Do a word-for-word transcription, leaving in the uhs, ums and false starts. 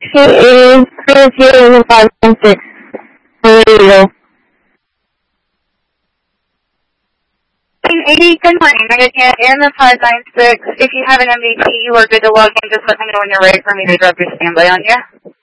She is three zero five one six. Radio. eighty, good morning. I get in the five nine six. If you have an M V P, you are good to log in. Just let me know when you're ready for me to drop your standby on you.